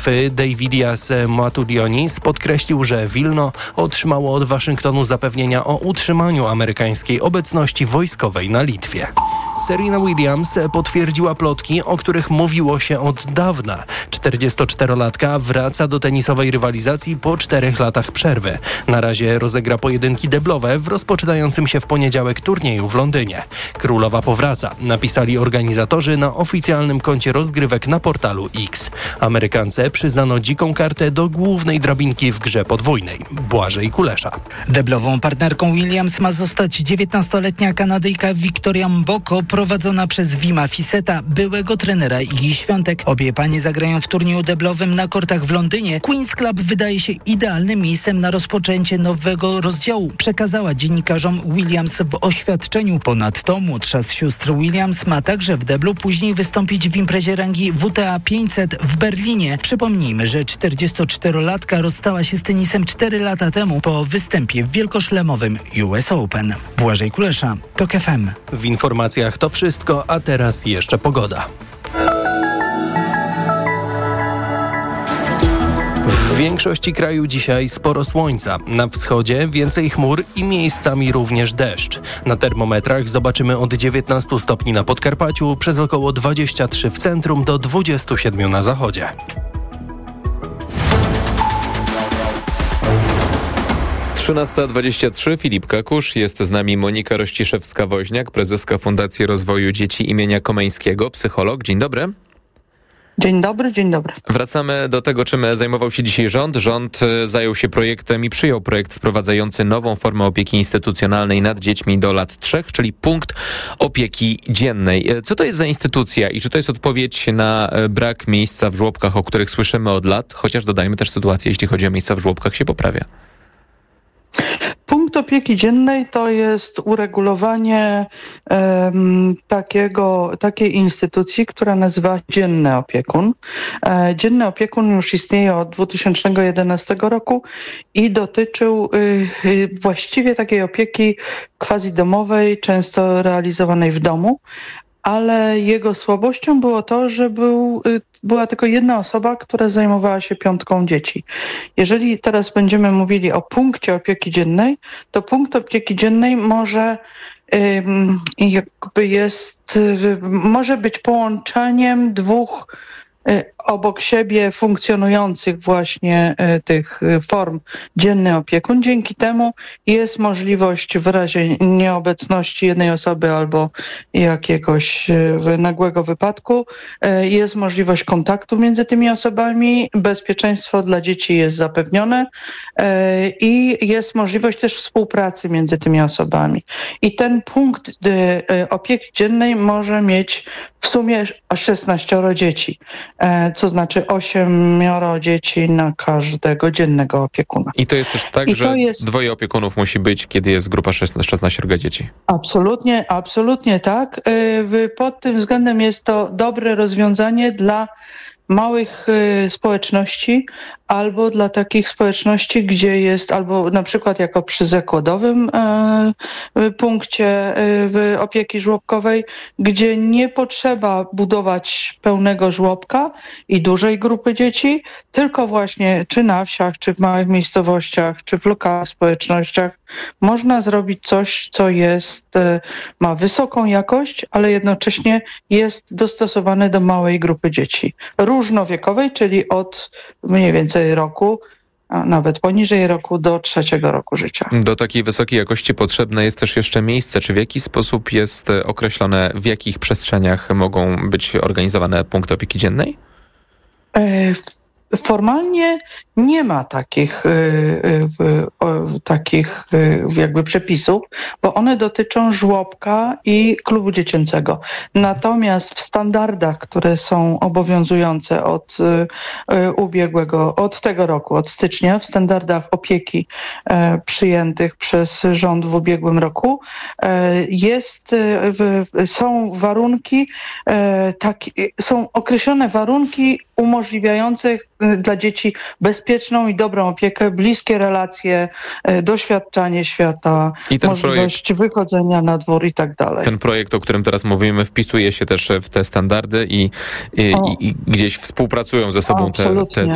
Litwy Davidias Matulionis podkreślił, że Wilno otrzymało od Waszyngtonu zapewnienia o utrzymaniu amerykańskiej obecności wojskowej na Litwie. Serena Williams potwierdziła plotki, o których mówiło się od dawna. 44-latka wraca do tenisowej rywalizacji po 4 latach przerwy. Na razie rozegra pojedynki deblowe w rozpoczynającym się w poniedziałek turnieju w Londynie. Królowa powraca, napisali organizatorzy na oficjalnym koncie rozgrywek na portalu X. Amerykance przyznano dziką kartę do głównej drabinki w grze podwójnej. Błażej Kulesza. Deblową partnerką Williams ma zostać 19-letnia Kanadyjka Victoria Mboko, prowadzona przez Wima Fiseta, byłego trenera Igi Świątek. Obie panie zagrają w turnieju deblowym na kortach w Londynie. Queen's Club wydaje się idealnym miejscem na rozpoczęcie nowego rozdziału, przekazała dziennikarzom Williams w oświadczeniu. Ponadto młodsza z sióstr Williams ma także w deblu później wystąpić w imprezie rangi WTA 500 w Berlinie. Przypomnijmy, że 44-latka rozstała się z tenisem 4 lata temu po występie w wielkoszlemowym US Open. Błażej Kulesza, TOK FM. W informacjach to wszystko, a teraz jeszcze pogoda. W większości kraju dzisiaj sporo słońca. Na wschodzie więcej chmur i miejscami również deszcz. Na termometrach zobaczymy od 19 stopni na Podkarpaciu, przez około 23 w centrum do 27 na zachodzie. Trzynasta 23. Filip Kakusz. Jest z nami Monika Rościszewska-Woźniak, prezeska Fundacji Rozwoju Dzieci imienia Komeńskiego, psycholog. Dzień dobry. Dzień dobry, dzień dobry. Wracamy do tego, czym zajmował się dzisiaj rząd. Rząd zajął się projektem i przyjął projekt wprowadzający nową formę opieki instytucjonalnej nad dziećmi do lat 3, czyli punkt opieki dziennej. Co to jest za instytucja i czy to jest odpowiedź na brak miejsca w żłobkach, o których słyszymy od lat? Chociaż dodajmy też sytuację, jeśli chodzi o miejsca w żłobkach, się poprawia. Punkt opieki dziennej to jest uregulowanie takiej instytucji, która nazywa dzienny opiekun. Dzienny opiekun już istnieje od 2011 roku i dotyczył właściwie takiej opieki quasi-domowej, często realizowanej w domu. Ale jego słabością było to, że była tylko jedna osoba, która zajmowała się 5 dzieci. Jeżeli teraz będziemy mówili o punkcie opieki dziennej, to punkt opieki dziennej może być połączeniem 2 obok siebie funkcjonujących właśnie tych form dzienny opiekun. Dzięki temu jest możliwość w razie nieobecności jednej osoby albo jakiegoś nagłego wypadku, jest możliwość kontaktu między tymi osobami, bezpieczeństwo dla dzieci jest zapewnione i jest możliwość też współpracy między tymi osobami. I ten punkt opieki dziennej może mieć w sumie 16 dzieci, co znaczy 8 dzieci na każdego dziennego opiekuna. I to jest też tak, że 2 opiekunów musi być, kiedy jest grupa 16 dzieci? Absolutnie tak. Pod tym względem jest to dobre rozwiązanie dla małych społeczności albo dla takich społeczności, gdzie jest albo na przykład jako przy zakładowym punkcie opieki żłobkowej, gdzie nie potrzeba budować pełnego żłobka i dużej grupy dzieci, tylko właśnie czy na wsiach, czy w małych miejscowościach, czy w lokalnych społecznościach można zrobić coś, co ma wysoką jakość, ale jednocześnie jest dostosowane do małej grupy dzieci. Różnowiekowej, czyli od mniej więcej roku, a nawet poniżej roku do 3 roku życia. Do takiej wysokiej jakości potrzebne jest też jeszcze miejsce. Czy w jaki sposób jest określone, w jakich przestrzeniach mogą być organizowane punkty opieki dziennej? Formalnie nie ma takich jakby przepisów, bo one dotyczą żłobka i klubu dziecięcego. Natomiast w standardach, które są obowiązujące od tego roku, od stycznia, w standardach opieki przyjętych przez rząd w ubiegłym roku, są określone warunki umożliwiających dla dzieci bezpieczną i dobrą opiekę, bliskie relacje, doświadczanie świata, możliwość wychodzenia na dwór i tak dalej. Ten projekt, o którym teraz mówimy, wpisuje się też w te standardy i gdzieś współpracują ze sobą te